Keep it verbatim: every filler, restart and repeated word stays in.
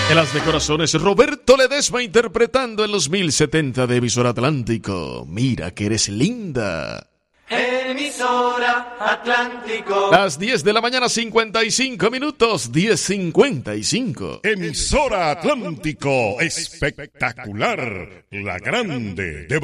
En las de corazones, Roberto Ledesma interpretando en los mil setenta de Emisora Atlántico. Mira que eres linda. Emisora Atlántico. Las diez de la mañana, cincuenta y cinco minutos, diez cincuenta y cinco. Emisora Atlántico, espectacular, la grande de